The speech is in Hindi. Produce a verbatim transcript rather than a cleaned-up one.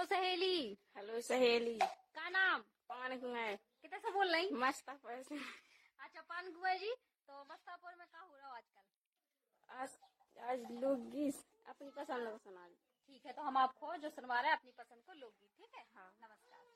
हेलो सहेली। हेलो सहेली। का नाम? पान कुआं। कितने से बोल रही? मस्तापुर से। अच्छा पान कुआं जी, तो मस्तापुर में का हो रहा हो आजकल? आज आज लोकगीत अपनी पसंद को सुना दी। ठीक है, तो हम आपको जो सुनवा रहे हैं अपनी पसंद को लोकगीत, ठीक है। हाँ। नमस्कार।